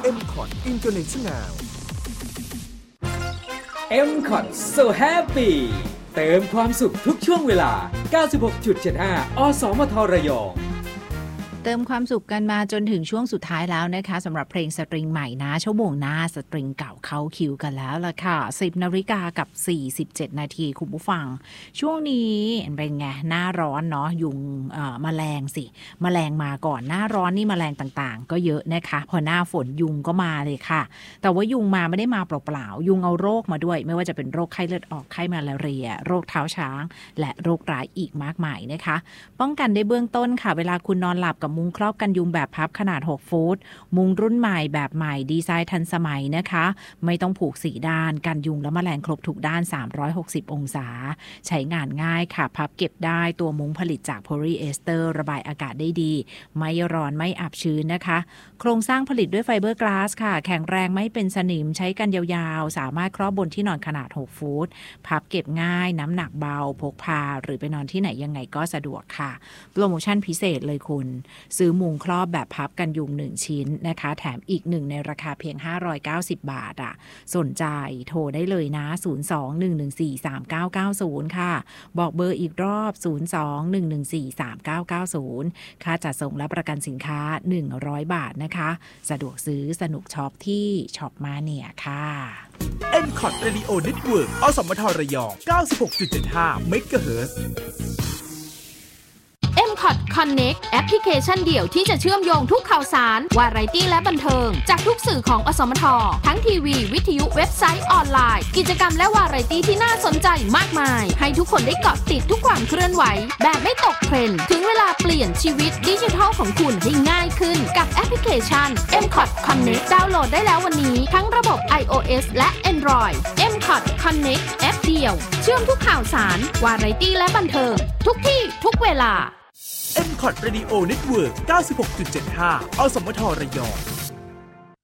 MCOT International MCOT So Happy เติมความสุขทุกช่วงเวลา 96.75 อสมทระยองเติมความสุขกันมาจนถึงช่วงสุดท้ายแล้วนะคะสำหรับเพลงสตริงใหม่นะชั่วโมงหน้าสตริงเก่าเข้าคิวกันแล้วล่ะค่ะ 10:47 น.คุณผู้ฟังช่วงนี้เป็นไงหน้าร้อนเนาะยุงแมลงมาก่อนหน้าร้อนนี่แมลงต่างๆก็เยอะนะคะพอหน้าฝนยุงก็มาเลยค่ะแต่ว่ายุงมาไม่ได้มาเปล่าๆยุงเอาโรคมาด้วยไม่ว่าจะเป็นโรคไข้เลือดออกไข้มาลาเรียโรคเท้าช้างและโรคร้ายอีกมากมายนะคะป้องกันได้เบื้องต้นค่ะเวลาคุณนอนหลับกับมุ้งครอบกันยุงแบบพับขนาด6ฟุตมุ้งรุ่นใหม่แบบใหม่ดีไซน์ทันสมัยนะคะไม่ต้องผูก4ด้านกันยุงและแมลงครบทุกด้าน360องศาใช้งานง่ายค่ะพับเก็บได้ตัวมุ้งผลิตจากโพลีเอสเตอร์ระบายอากาศได้ดีไม่ร้อนไม่อับชื้นนะคะโครงสร้างผลิตด้วยไฟเบอร์กลาสค่ะแข็งแรงไม่เป็นสนิมใช้กันยาวๆสามารถครอบบนที่นอนขนาด6ฟุตพับเก็บง่ายน้ำหนักเบาพกพาหรือไปนอนที่ไหนยังไงก็สะดวกค่ะโปรโมชั่นพิเศษเลยคุณซื้อมุ้งครอบแบบพับกันยุง1ชิ้นนะคะแถมอีก1ในราคาเพียง590บาทอ่ะสนใจโทรได้เลยนะ02-114-3990ค่ะบอกเบอร์อีกรอบ02-114-3990ค่าจัดส่งและประกันสินค้า100บาทนะคะสะดวกซื้อสนุกช็อปที่ช็อปมาเนียค่ะ MCOT Radio Network อสมทระยอง 96.75 MHz MCOT Connect แอปพลิเคชันเดี่ยวที่จะเชื่อมโยงทุกข่าวสารวาไรตี้และบันเทิงจากทุกสื่อของอสมททั้งทีวีวิทยุเว็บไซต์ออนไลน์กิจกรรมและวาไรตี้ที่น่าสนใจมากมายให้ทุกคนได้เกาะติดทุกความเคลื่อนไหวแบบไม่ตกเทรนด์ถึงเวลาเปลี่ยนชีวิตดิจิทัลของคุณให้ง่ายขึ้นกับแอปพลิเคชัน MCOT Connect ดาวน์โหลดได้แล้ววันนี้ทั้งระบบ iOS และ Android MCOT Connect แอปเดียวเชื่อมทุกข่าวสารวาไรตี้และบันเทิงทุกที่ทุกเวลา MCOT Radio Network 96.75 อสมทระยอง